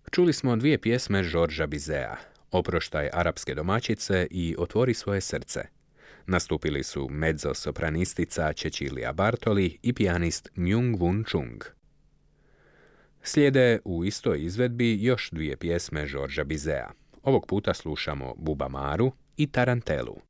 Čuli smo dvije pjesme Georgesa Bizeta, Oproštaj arapske domaćice i Otvori svoje srce. Nastupili su mezzo-sopranistica Cecilia Bartoli i pijanist Myung-Whun Chung. Slijede u istoj izvedbi još dvije pjesme Georgesa Bizeta. Ovog puta slušamo Bubamaru i Tarantelu.